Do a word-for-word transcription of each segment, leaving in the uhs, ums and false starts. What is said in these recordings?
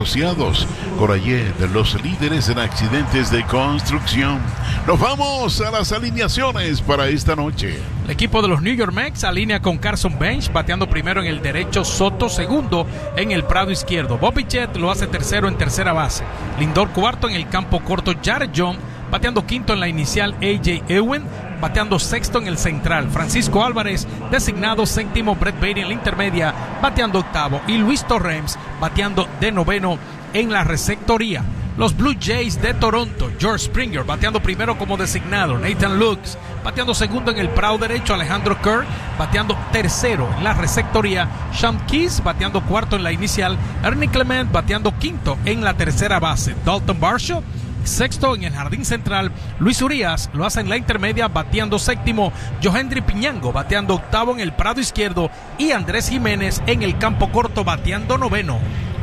Asociados, Gorayet, de los líderes en accidentes de construcción. Nos vamos a las alineaciones para esta noche. El equipo de los New York Mets alinea con Carson Bench, bateando primero en el derecho, Soto segundo en el prado izquierdo. Bobby Jett lo hace tercero en tercera base. Lindor cuarto en el campo corto, Jared John bateando quinto en la inicial, A J Ewen bateando sexto en el central, Francisco Álvarez designado séptimo, Brett Baty en la intermedia bateando octavo y Luis Torrens bateando de noveno en la receptoría. Los Blue Jays de Toronto, George Springer bateando primero como designado, Nathan Lux bateando segundo en el prado derecho, Alejandro Kirk bateando tercero en la receptoría, Sean Keys bateando cuarto en la inicial, Ernie Clement bateando quinto en la tercera base, Dalton Varsho sexto en el jardín central, Luis Urias lo hace en la intermedia bateando séptimo, Johendry Piñango bateando octavo en el prado izquierdo y Andrés Jiménez en el campo corto bateando noveno.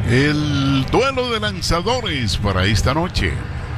El duelo de lanzadores para esta noche.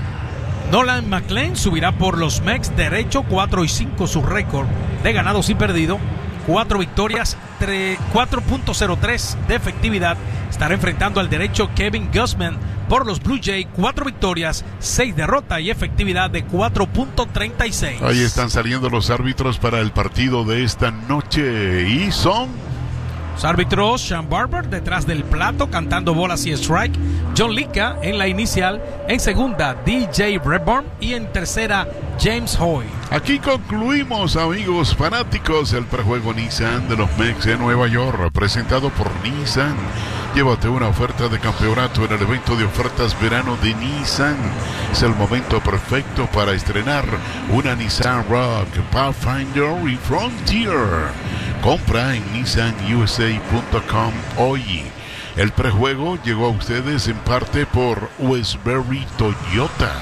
Nolan McLean subirá por los Mets derecho, cuatro y cinco su récord de ganados y perdidos, cuatro victorias, cuatro punto cero tres de efectividad. Estará enfrentando al derecho Kevin Gausman por los Blue Jays, cuatro victorias, seis derrotas y efectividad de cuatro punto treinta y seis. Ahí están saliendo los árbitros para el partido de esta noche y son... Los árbitros: Sean Barber detrás del plato cantando bolas y strike, John Lica en la inicial, en segunda D J Redburn y en tercera James Hoy. Aquí concluimos, amigos fanáticos, el prejuego Nissan de los Mets de Nueva York, presentado por Nissan. Llévate una oferta de campeonato en el evento de ofertas verano de Nissan. Es el momento perfecto para estrenar una Nissan Rock, Pathfinder y Frontier. Compra en nissan u s a punto com hoy. El prejuego llegó a ustedes en parte por Westbury Toyota,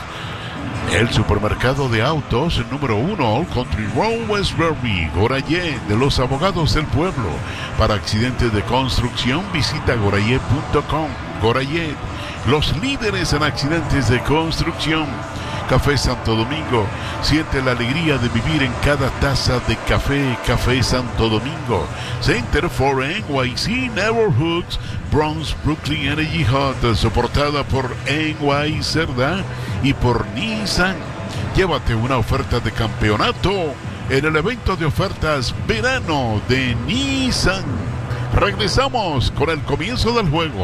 el supermercado de autos número uno, Old Country Road, Westbury. Gorayet, de los abogados del pueblo. Para accidentes de construcción, visita gorayet punto com. Gorayet, los líderes en accidentes de construcción. Café Santo Domingo, siente la alegría de vivir en cada taza de café. Café Santo Domingo. Center for N Y C Neighborhoods, Bronx, Brooklyn Energy Hut, soportada por N Y Cerda y por Nissan. Llévate una oferta de campeonato en el evento de ofertas verano de Nissan. Regresamos con el comienzo del juego.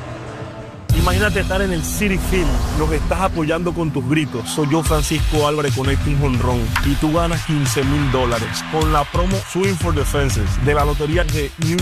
Imagínate estar en el Citi Field, nos estás apoyando con tus gritos. Soy yo, Francisco Álvarez, conecto un jonrón y tú ganas quince mil dólares con la promo Swing for the Fences de la lotería de New